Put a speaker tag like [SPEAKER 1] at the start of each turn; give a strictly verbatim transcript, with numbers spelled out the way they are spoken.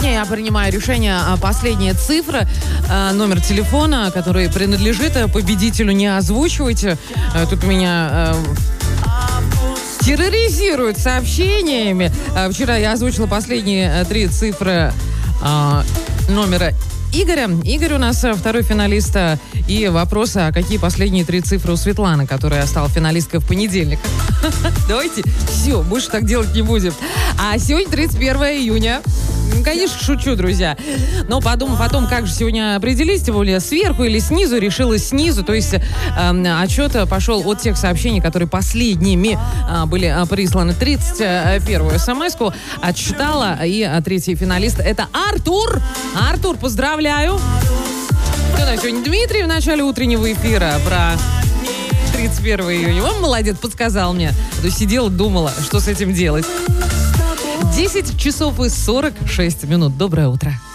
[SPEAKER 1] решение, я принимаю решение. Последняя цифра, номер телефона, который принадлежит победителю, не озвучивайте. Тут меня терроризируют сообщениями. Вчера я озвучила последние три цифры номера Игоря. Игорь у нас второй финалист. И вопрос, а какие последние три цифры у Светланы, которая стала финалисткой в понедельник? Давайте, все, больше так делать не будем. А сегодня тридцать первое июня. Конечно, шучу, друзья. Но подумав о том, как же сегодня определить, тем более сверху или снизу, решила снизу. То есть э, отчет пошел от тех сообщений, которые последними э, были присланы. тридцать первую смс-ку отчитала. И э, третий финалист — это Артур. Артур, поздравляю. Кто там сегодня? Дмитрий в начале утреннего эфира про тридцать первое июня. Он молодец, подсказал мне. А то сидела, думала, что с этим делать. десять часов и сорок шесть минут. Доброе утро.